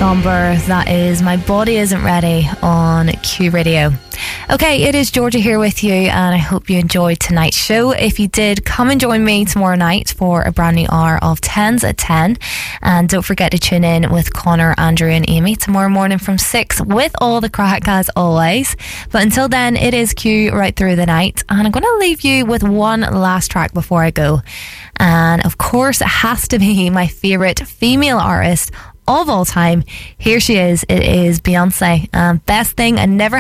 Somber. That is My Body Isn't Ready on Q Radio. Okay, it is Georgia here with you, and I hope you enjoyed tonight's show. If you did, come and join me tomorrow night for a brand new hour of 10s at 10. And don't forget to tune in with Connor, Andrew and Amy tomorrow morning from 6 with all the crack as always. But until then, it is Q right through the night, and I'm going to leave you with one last track before I go. And of course, it has to be my favourite female artist of all time. Here she is. It is Beyonce. Best thing I never